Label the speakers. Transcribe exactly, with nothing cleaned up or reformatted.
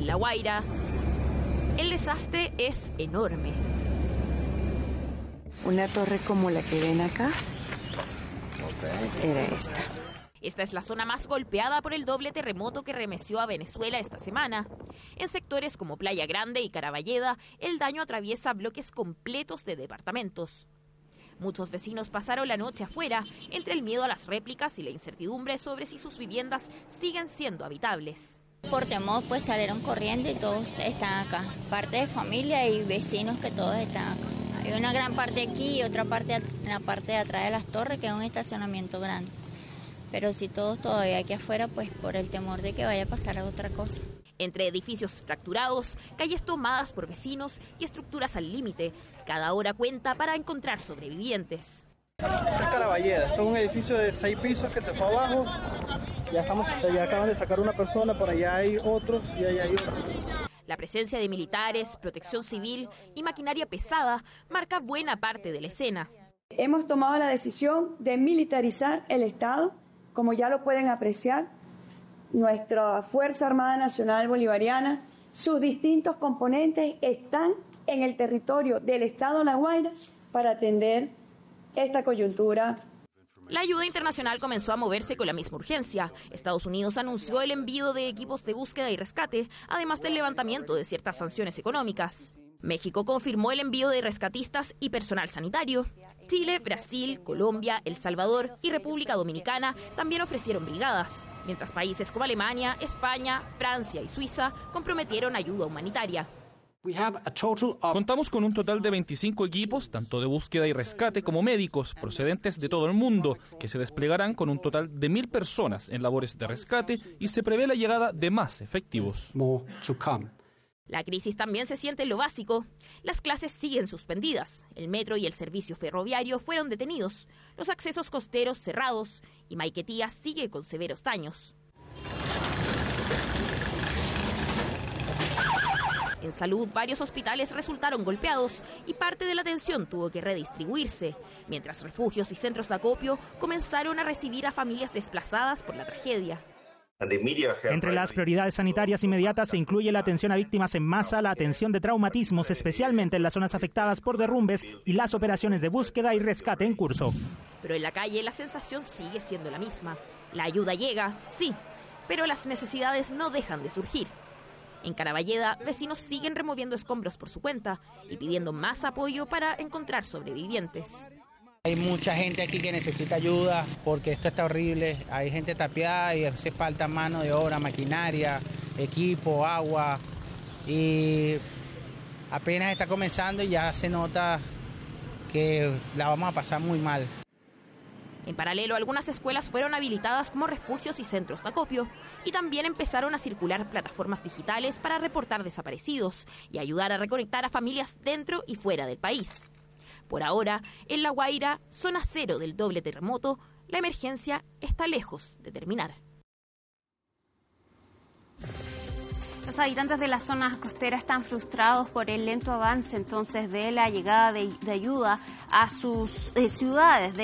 Speaker 1: en La Guaira, el desastre es enorme.
Speaker 2: Una torre como la que ven acá era esta.
Speaker 1: Esta es la zona más golpeada por el doble terremoto que remeció a Venezuela esta semana. En sectores como Playa Grande y Caraballeda, el daño atraviesa bloques completos de departamentos. Muchos vecinos pasaron la noche afuera, entre el miedo a las réplicas y la incertidumbre sobre si sus viviendas siguen siendo habitables.
Speaker 3: Por temor, pues salieron corriendo y todos están acá. Parte de familia y vecinos que todos están acá. Hay una gran parte aquí y otra parte en la parte de atrás de las torres, que es un estacionamiento grande. Pero si todos todavía aquí afuera, pues por el temor de que vaya a pasar a otra cosa.
Speaker 1: Entre edificios fracturados, calles tomadas por vecinos y estructuras al límite, cada hora cuenta para encontrar sobrevivientes.
Speaker 4: Esta es Caraballeda, esto es un edificio de seis pisos que se fue abajo. Ya, estamos, ya acaban de sacar una persona, por allá hay otros y allá hay otros.
Speaker 1: La presencia de militares, protección civil y maquinaria pesada marca buena parte de la escena.
Speaker 2: Hemos tomado la decisión de militarizar el Estado, como ya lo pueden apreciar. Nuestra Fuerza Armada Nacional Bolivariana, sus distintos componentes están en el territorio del Estado La Guaira para atender esta coyuntura.
Speaker 1: La ayuda internacional comenzó a moverse con la misma urgencia. Estados Unidos anunció el envío de equipos de búsqueda y rescate, además del levantamiento de ciertas sanciones económicas. México confirmó el envío de rescatistas y personal sanitario. Chile, Brasil, Colombia, El Salvador y República Dominicana también ofrecieron brigadas, mientras países como Alemania, España, Francia y Suiza comprometieron ayuda humanitaria.
Speaker 5: Contamos con un total de veinticinco equipos, tanto de búsqueda y rescate como médicos, procedentes de todo el mundo, que se desplegarán con un total de mil personas en labores de rescate y se prevé la llegada de más efectivos.
Speaker 1: La crisis también se siente en lo básico. Las clases siguen suspendidas, el metro y el servicio ferroviario fueron detenidos, los accesos costeros cerrados y Maiquetía sigue con severos daños. En salud, varios hospitales resultaron golpeados y parte de la atención tuvo que redistribuirse, mientras refugios y centros de acopio comenzaron a recibir a familias desplazadas por la tragedia.
Speaker 6: Entre las prioridades sanitarias inmediatas se incluye la atención a víctimas en masa, la atención de traumatismos, especialmente en las zonas afectadas por derrumbes, y las operaciones de búsqueda y rescate en curso.
Speaker 1: Pero en la calle la sensación sigue siendo la misma. La ayuda llega, sí, pero las necesidades no dejan de surgir. En Caraballeda, vecinos siguen removiendo escombros por su cuenta y pidiendo más apoyo para encontrar sobrevivientes.
Speaker 7: Hay mucha gente aquí que necesita ayuda porque esto está horrible. Hay gente tapiada y hace falta mano de obra, maquinaria, equipo, agua. Y apenas está comenzando y ya se nota que la vamos a pasar muy mal.
Speaker 1: En paralelo, algunas escuelas fueron habilitadas como refugios y centros de acopio y también empezaron a circular plataformas digitales para reportar desaparecidos y ayudar a reconectar a familias dentro y fuera del país. Por ahora, en La Guaira, zona cero del doble terremoto, la emergencia está lejos de terminar.
Speaker 8: Los habitantes de las zonas costeras están frustrados por el lento avance entonces de la llegada de, de ayuda a sus eh, ciudades. De